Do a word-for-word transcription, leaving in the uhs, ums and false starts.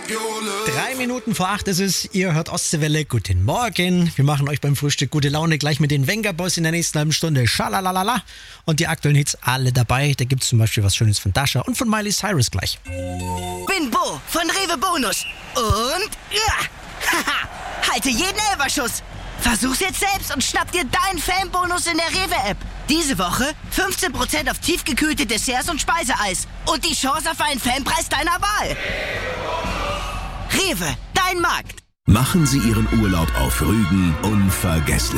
Drei Minuten vor acht ist es, ihr hört Ostseewelle, guten Morgen. Wir machen euch beim Frühstück gute Laune, gleich mit den Wenger Boys in der nächsten halben Stunde. Schalalala. Und die aktuellen Hits alle dabei. Da gibt es zum Beispiel was Schönes von Dasha und von Miley Cyrus gleich. Bin Bo von Rewe Bonus. Und ja, haha, halte jeden Elferschuss. Versuch's jetzt selbst und schnapp dir deinen Fanbonus in der Rewe-App. Diese Woche fünfzehn Prozent auf tiefgekühlte Desserts und Speiseeis. Und die Chance auf einen Fanpreis deiner Wahl. Rewe, dein Markt. Machen Sie Ihren Urlaub auf Rügen unvergesslich.